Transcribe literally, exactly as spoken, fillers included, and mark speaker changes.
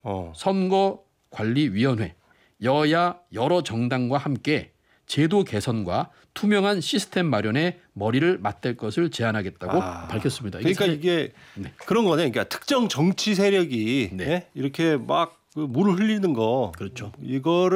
Speaker 1: 어.
Speaker 2: 선거관리위원회, 여야 여러 정당과 함께 제도 개선과 투명한 시스템 마련에 머리를 맞댈 것을 제안하겠다고
Speaker 1: 아.
Speaker 2: 밝혔습니다. 이게
Speaker 1: 그러니까
Speaker 2: 사실-
Speaker 1: 이게
Speaker 2: 네.
Speaker 1: 그런 거네. 그러니까 특정 정치 세력이
Speaker 2: 네.
Speaker 1: 예? 이렇게 막 그 물을 흘리는 거
Speaker 2: 그렇죠.
Speaker 1: 이거를